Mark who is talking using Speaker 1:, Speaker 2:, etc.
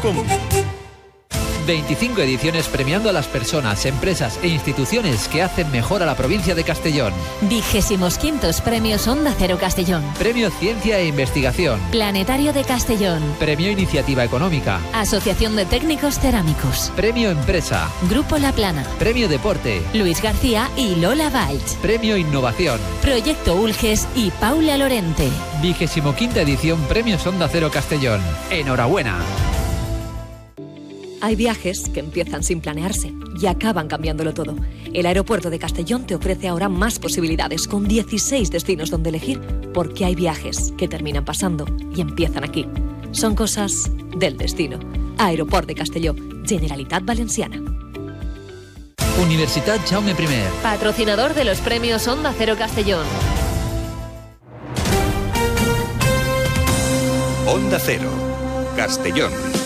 Speaker 1: ondaCero.com.
Speaker 2: 25 ediciones premiando a las personas, empresas e instituciones que hacen mejor a la provincia de Castellón.
Speaker 3: 25º Premios Onda Cero Castellón.
Speaker 2: Premio Ciencia e Investigación.
Speaker 3: Planetario de Castellón.
Speaker 2: Premio Iniciativa Económica.
Speaker 3: Asociación de Técnicos Cerámicos.
Speaker 2: Premio Empresa.
Speaker 3: Grupo La Plana.
Speaker 2: Premio Deporte.
Speaker 3: Luis García y Lola Valls.
Speaker 2: Premio Innovación.
Speaker 3: Proyecto Ulges y Paula Lorente.
Speaker 2: 25ª edición Premios Onda Cero Castellón. ¡Enhorabuena!
Speaker 4: Hay viajes que empiezan sin planearse y acaban cambiándolo todo. El aeropuerto de Castellón te ofrece ahora más posibilidades, con 16 destinos donde elegir, porque hay viajes que terminan pasando y empiezan aquí. Son cosas del destino. Aeroport de Castelló, Generalitat Valenciana.
Speaker 2: Universitat Jaume I.
Speaker 3: Patrocinador de los Premios Onda Cero Castellón.
Speaker 1: Onda Cero, Castellón.